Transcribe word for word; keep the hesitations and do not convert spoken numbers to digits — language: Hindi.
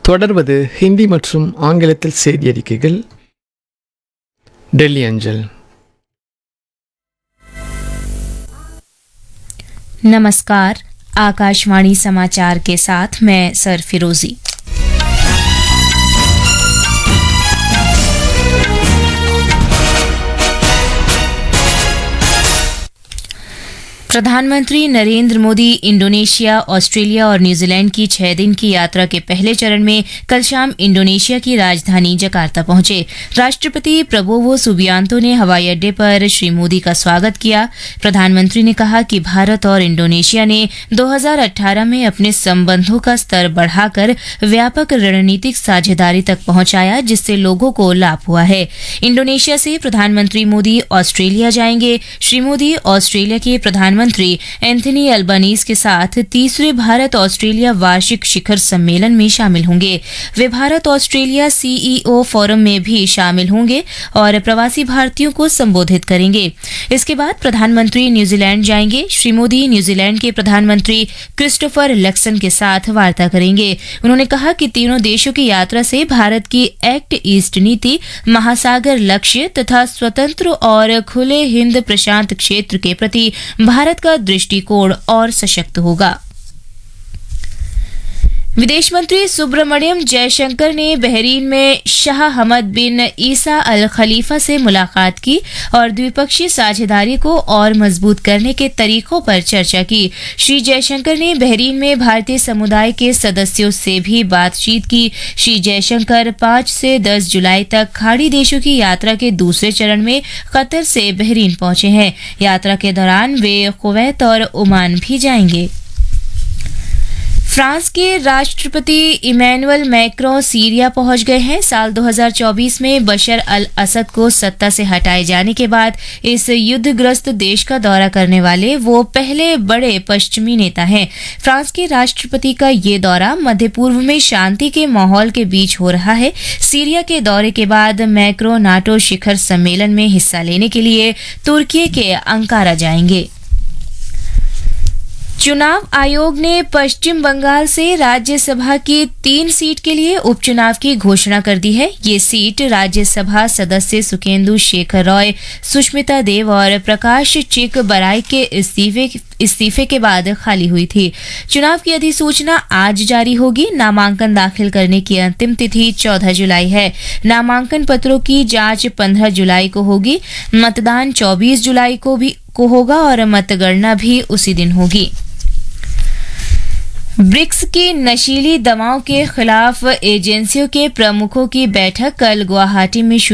தொடர்வது ஹிந்தி மற்றும் ஆங்கிலத்தில் செய்தி அறிக்கைகள். டெல்லி அஞ்சல். नमस्कार, आकाशवाणी समाचार के साथ मैं सर फिरोजी। प्रधानमंत्री नरेंद्र मोदी इंडोनेशिया, ऑस्ट्रेलिया और न्यूजीलैंड की छह दिन की यात्रा के पहले चरण में कल शाम इंडोनेशिया की राजधानी जकार्ता पहुंचे। राष्ट्रपति प्रबोवो सुबियांतो ने हवाई अड्डे पर श्री मोदी का स्वागत किया। प्रधानमंत्री ने कहा कि भारत और इंडोनेशिया ने दो हज़ार अठारह में अपने संबंधों का स्तर बढ़ाकर व्यापक रणनीतिक साझेदारी तक पहुंचाया, जिससे लोगों को लाभ हुआ है। इंडोनेशिया से प्रधानमंत्री मोदी ऑस्ट्रेलिया जाएंगे। श्री मोदी ऑस्ट्रेलिया के प्रधानमंत्री मंत्री एंथनी अल्बानीज के साथ तीसरे भारत ऑस्ट्रेलिया वार्षिक शिखर सम्मेलन में शामिल होंगे। वे भारत ऑस्ट्रेलिया सीईओ फोरम में भी शामिल होंगे और प्रवासी भारतीयों को संबोधित करेंगे। इसके बाद प्रधानमंत्री न्यूजीलैंड जाएंगे। श्री मोदी न्यूजीलैंड के प्रधानमंत्री क्रिस्टोफर लक्सन के साथ वार्ता करेंगे। उन्होंने कहा कि तीनों देशों की यात्रा से भारत की एक्ट ईस्ट नीति, महासागर लक्ष्य तथा स्वतंत्र और खुले हिंद प्रशांत क्षेत्र के प्रति भारत का दृष्टिकोण और सशक्त होगा। विदेश मंत्री सुब्रमण्यम जयशंकर ने बहरीन में शाह हमद बिन ईसा अल खलीफा से मुलाकात की और द्विपक्षीय साझेदारी को और मजबूत करने के तरीकों पर चर्चा की। श्री जयशंकर ने बहरीन में भारतीय समुदाय के सदस्यों से भी बातचीत की। श्री जयशंकर पाँच से दस जुलाई तक खाड़ी देशों की यात्रा के दूसरे चरण में कतर से बहरीन पहुंचे हैं। यात्रा के दौरान वे कुवैत और ओमान भी जाएंगे। फ्रांस के राष्ट्रपति इमैनुअल मैक्रों सीरिया पहुंच गए हैं। साल दो हज़ार चौबीस में बशर अल असद को सत्ता से हटाए जाने के बाद इस युद्धग्रस्त देश का दौरा करने वाले वो पहले बड़े पश्चिमी नेता हैं। फ्रांस के राष्ट्रपति का ये दौरा मध्य पूर्व में शांति के माहौल के बीच हो रहा है। सीरिया के दौरे के बाद मैक्रों नाटो शिखर सम्मेलन में हिस्सा लेने के लिए तुर्की के अंकारा जाएंगे। चुनाव आयोग ने पश्चिम बंगाल से राज्यसभा की तीन सीट के लिए उपचुनाव की घोषणा कर दी है। ये सीट राज्यसभा सदस्य सुखेंदु शेखर रॉय, सुष्मिता देव और प्रकाश चिक बराई के इस्तीफे इस्तीफे के बाद खाली हुई थी। चुनाव की अधिसूचना आज जारी होगी। नामांकन दाखिल करने की अंतिम तिथि चौदह जुलाई है। नामांकन पत्रों की जांच पंद्रह जुलाई को होगी। मतदान चौबीस जुलाई को भी को होगा और मतगणना भी उसी दिन होगी। ब्रिक्स की नशीली दवाओं के खिलाफ एजेंसियों के प्रमुखों की बैठक कल गुवाहाटी में